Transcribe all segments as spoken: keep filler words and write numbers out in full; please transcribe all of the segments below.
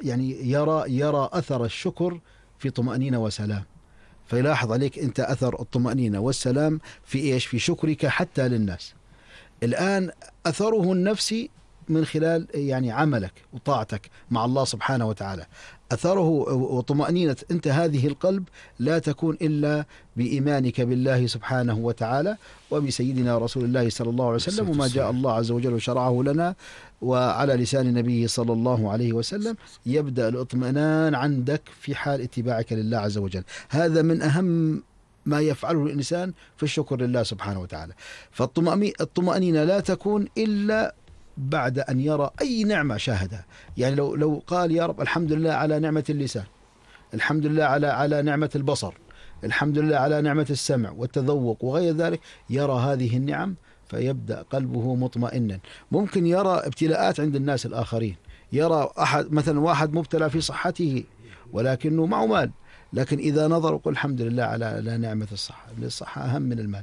يعني يرى يرى أثر الشكر في طمأنينة وسلام. فيلاحظ عليك أنت أثر الطمأنينة والسلام في إيش؟ في شكرك حتى للناس. الآن أثره النفسي من خلال يعني عملك وطاعتك مع الله سبحانه وتعالى. أثره وطمأنينة أنت هذه القلب لا تكون إلا بإيمانك بالله سبحانه وتعالى وبسيدنا رسول الله صلى الله عليه وسلم وما جاء الله عز وجل وشرعه لنا وعلى لسان نبيه صلى الله عليه وسلم. يبدأ الاطمئنان عندك في حال اتباعك لله عز وجل. هذا من أهم ما يفعله الإنسان في الشكر لله سبحانه وتعالى. فالطمأنينة لا تكون إلا بعد أن يرى أي نعمة شاهدها. يعني لو لو قال يا رب الحمد لله على نعمة اللسان، الحمد لله على على نعمة البصر، الحمد لله على نعمة السمع والتذوق وغير ذلك، يرى هذه النعم فيبدأ قلبه مطمئنا. ممكن يرى ابتلاءات عند الناس الآخرين، يرى أحد مثلا واحد مبتلى في صحته ولكنه معه مال، لكن إذا نظر يقول الحمد لله على على نعمة الصحة. الصحة أهم من المال،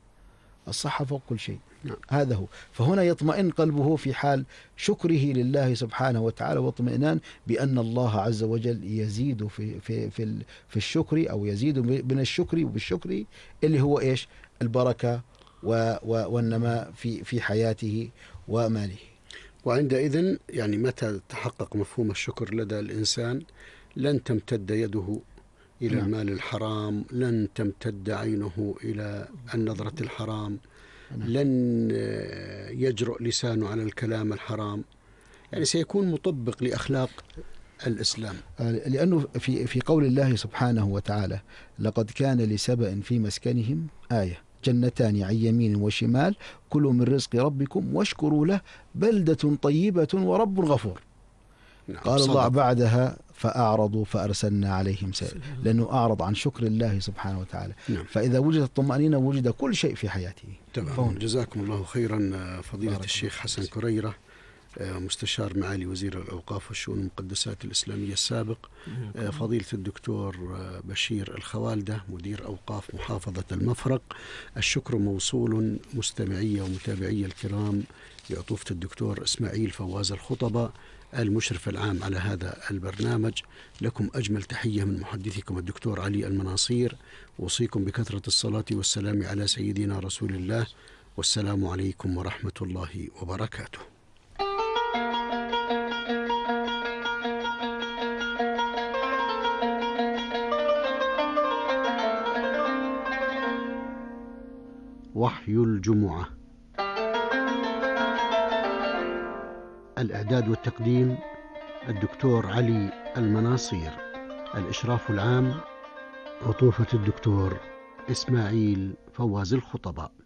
الصحة فوق كل شيء. نعم. هذا هو. فهنا يطمئن قلبه في حال شكره لله سبحانه وتعالى واطمئنان بأن الله عز وجل يزيد في في في في الشكر، أو يزيد من الشكر وبالشكر اللي هو إيش؟ البركة والنماء في في حياته وماله. وعندئذ يعني متى تحقق مفهوم الشكر لدى الإنسان لن تمتد يده إلى نعم. المال الحرام، لن تمتد عينه إلى النظرة الحرام، نعم. لن يجرؤ لسانه على الكلام الحرام، يعني سيكون مطبق لأخلاق الإسلام. لأنه في في قول الله سبحانه وتعالى لقد كان لسبأ في مسكنهم آية جنتان عن يمين وشمال كلوا من رزق ربكم واشكروا له بلدة طيبة ورب غفور. نعم. قال صدق. الله بعدها فأعرضوا فأرسلنا عليهم سيل، لأنه أعرض عن شكر الله سبحانه وتعالى. نعم. فإذا وجدت الطمأنينة وجد كل شيء في حياته. تمام. جزاكم الله خيرا فضيلة الشيخ حسن كريرة، مستشار معالي وزير الأوقاف والشؤون المقدسات الإسلامية السابق، فضيلة الدكتور بشير الخوالدة مدير أوقاف محافظة المفرق. الشكر موصول مستمعي ومتابعي الكرام لعطوفة الدكتور إسماعيل فواز الخطبة المشرف العام على هذا البرنامج. لكم أجمل تحية من محدثكم الدكتور علي المناصير، وصيكم بكثرة الصلاة والسلام على سيدنا رسول الله، والسلام عليكم ورحمة الله وبركاته. وحي الجمعة. الإعداد والتقديم الدكتور علي المناصير، الإشراف العام عطوفة الدكتور إسماعيل فواز الخطبة.